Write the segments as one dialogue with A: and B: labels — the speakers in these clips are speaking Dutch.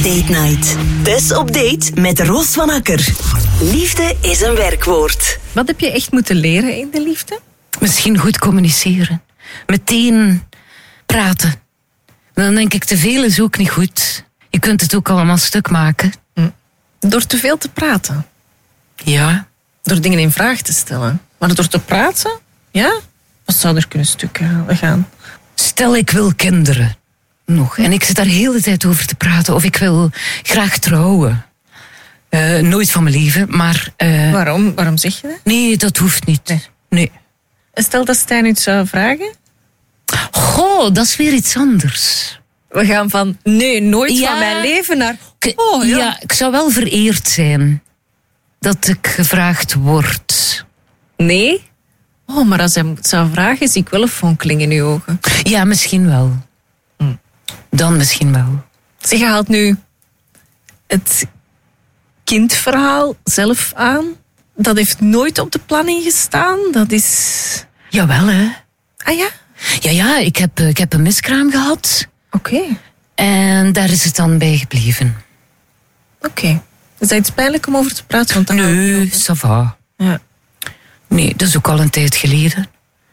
A: Date Night. Tess op date met Roos van Akker. Liefde is een werkwoord.
B: Wat heb je echt moeten leren in de liefde?
C: Misschien goed communiceren. Meteen praten. Dan denk ik, te veel is ook niet goed. Je kunt het ook allemaal stuk maken.
B: Door te veel te praten.
C: Ja.
B: Door dingen in vraag te stellen. Maar door te praten, ja? Wat zou er kunnen stuk gaan?
C: Stel, ik wil kinderen. Nog. En ik zit daar heel de tijd over te praten. Of ik wil graag trouwen. Nooit van mijn leven, maar...
B: Waarom zeg je dat?
C: Nee, dat hoeft niet. Nee.
B: En stel dat Stijn iets zou vragen?
C: Goh, dat is weer iets anders.
B: We gaan van nooit van mijn leven naar...
C: Ja, ik zou wel vereerd zijn dat ik gevraagd word.
B: Nee? Oh, maar als hij het zou vragen, zie ik wel een fonkeling in uw ogen.
C: Ja, misschien wel. Dan misschien wel.
B: Zeg, je haalt nu het kindverhaal zelf aan. Dat heeft nooit op de planning gestaan. Dat is...
C: Jawel, hè.
B: Ah ja?
C: Ja, ik heb een miskraam gehad.
B: Oké.
C: En daar is het dan bij gebleven.
B: Oké. Is dat iets pijnlijk om over te praten? Want
C: Nee, ça va.
B: Ja.
C: Nee, dat is ook al een tijd geleden.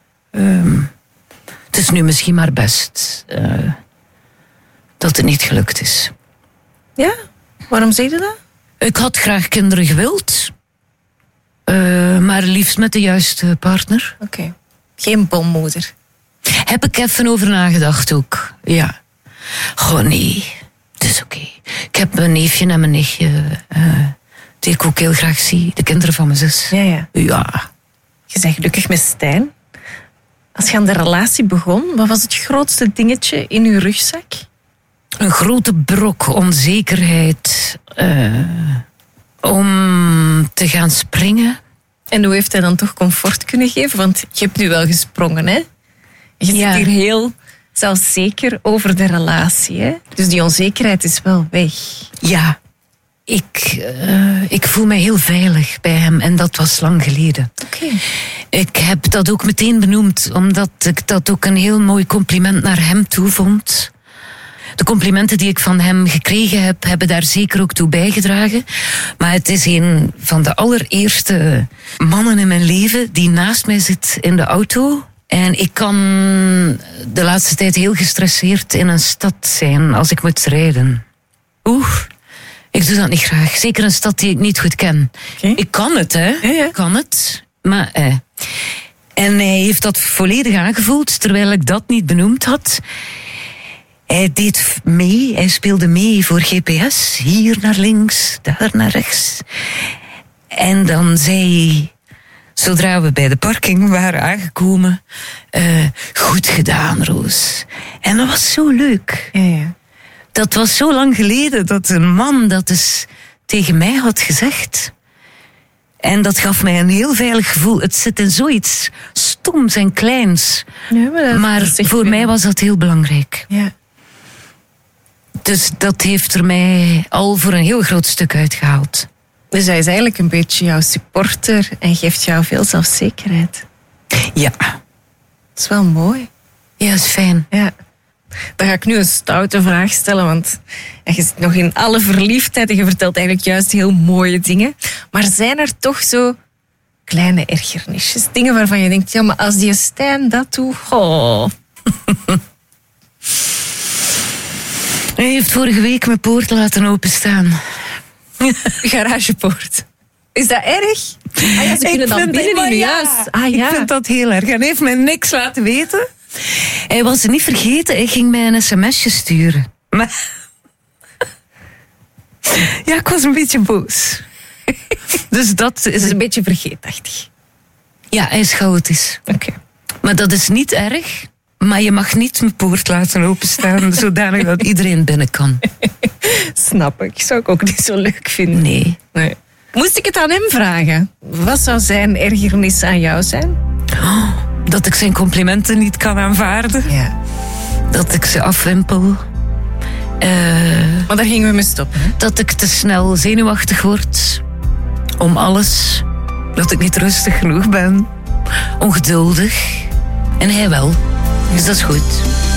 C: Het is nu misschien maar best dat het niet gelukt is.
B: Ja? Waarom zeg je dat?
C: Ik had graag kinderen gewild. Maar liefst met de juiste partner.
B: Oké. Geen bommoeder.
C: Heb ik even over nagedacht ook. Ja. Goh, nee. Het is oké. Ik heb mijn neefje en mijn nichtje... die ik ook heel graag zie. De kinderen van mijn zus.
B: Ja.
C: Ja.
B: Je bent gelukkig met Stijn. Als je aan de relatie begon, wat was het grootste dingetje in je rugzak?
C: Een grote brok onzekerheid. Om te gaan springen.
B: En hoe heeft hij dan toch comfort kunnen geven? Want je hebt nu wel gesprongen, hè? Je zit hier heel zelfzeker over de relatie, hè? Dus die onzekerheid is wel weg.
C: Ja. Ik voel mij heel veilig bij hem en dat was lang geleden.
B: Oké.
C: Ik heb dat ook meteen benoemd, omdat ik dat ook een heel mooi compliment naar hem toe vond. De complimenten die ik van hem gekregen heb, hebben daar zeker ook toe bijgedragen. Maar het is een van de allereerste mannen in mijn leven die naast mij zit in de auto. En ik kan de laatste tijd heel gestresseerd in een stad zijn als ik moet rijden. Ik doe dat niet graag. Zeker een stad die ik niet goed ken.
B: Okay.
C: Ik kan het, hè.
B: Ja.
C: Ik kan het. Maar, En hij heeft dat volledig aangevoeld, terwijl ik dat niet benoemd had. Hij deed mee, hij speelde mee voor GPS. Hier naar links, daar naar rechts. En dan zei hij, zodra we bij de parking waren aangekomen... goed gedaan, Roos. En dat was zo leuk.
B: Ja.
C: Dat was zo lang geleden dat een man dat eens tegen mij had gezegd. En dat gaf mij een heel veilig gevoel. Het zit in zoiets stoms en kleins.
B: Ja,
C: maar voor mij was dat heel belangrijk.
B: Ja.
C: Dus dat heeft er mij al voor een heel groot stuk uitgehaald.
B: Dus hij is eigenlijk een beetje jouw supporter en geeft jou veel zelfzekerheid.
C: Ja.
B: Dat is wel mooi.
C: Ja, is fijn.
B: Ja. Dan ga ik nu een stoute vraag stellen, want je zit nog in alle verliefdheid en je vertelt eigenlijk juist heel mooie dingen. Maar zijn er toch zo kleine ergernisjes? Dingen waarvan je denkt, ja, maar als die Stijn dat doet... Oh.
C: Hij heeft vorige week mijn poort laten openstaan.
B: Garagepoort. Is dat erg? Ah ja, ze kunnen dan binnen in je huis. Ah, ja.
C: Ik vind dat heel erg. En hij heeft mij niks laten weten. Hij was het niet vergeten. Hij ging mij een sms'je sturen. Maar... Ja, ik was een beetje boos. Dus dat is
B: een beetje vergeetachtig.
C: Ja, hij is chaotisch.
B: Oké.
C: Maar dat is niet erg. Maar je mag niet mijn poort laten openstaan, zodanig dat iedereen binnen kan.
B: Snap ik. Zou ik ook niet zo leuk vinden.
C: Nee.
B: Moest ik het aan hem vragen? Wat zou zijn ergernis aan jou zijn?
C: Dat ik zijn complimenten niet kan aanvaarden.
B: Ja.
C: Dat ik ze afwimpel.
B: Maar daar gingen we mee stoppen. Hè?
C: Dat ik te snel zenuwachtig word. Om alles. Dat ik niet rustig genoeg ben. Ongeduldig. En hij wel. Dus dat is goed.